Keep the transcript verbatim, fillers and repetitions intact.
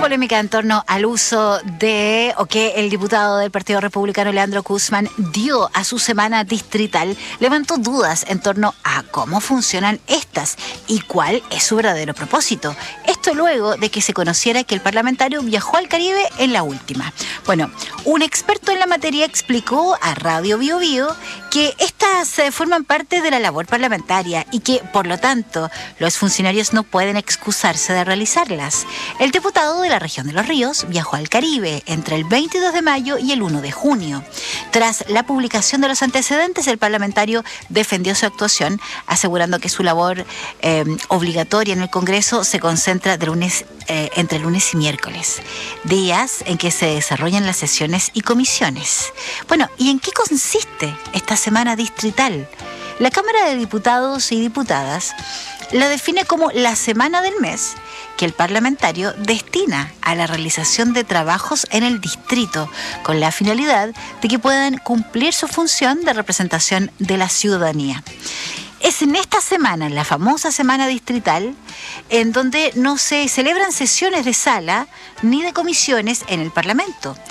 polémica en torno al uso de, o que el diputado del Partido Republicano Leandro Guzmán dio a su semana distrital, levantó dudas en torno a cómo funcionan estas y cuál es su verdadero propósito. Esto luego de que se conociera que el parlamentario viajó al Caribe en la última. Bueno, un experto en la materia explicó a Radio Bio Bio que estas eh, forman parte de la labor parlamentaria y que, por lo tanto, los funcionarios no pueden excusarse de realizarlas. El diputado de la región de Los Ríos viajó al Caribe entre el veintidós de mayo y el uno de junio. Tras la publicación de los antecedentes, el parlamentario defendió su actuación, asegurando que su labor eh, obligatoria en el Congreso se concentra de lunes, eh, entre lunes y miércoles, días en que se desarrollan las sesiones y comisiones. Bueno, ¿y en qué consiste esta semana distrital? La Cámara de Diputados y Diputadas la define como la semana del mes que el parlamentario destina a la realización de trabajos en el distrito, con la finalidad de que puedan cumplir su función de representación de la ciudadanía. Es en esta semana, en la famosa semana distrital, en donde no se celebran sesiones de sala ni de comisiones en el Parlamento.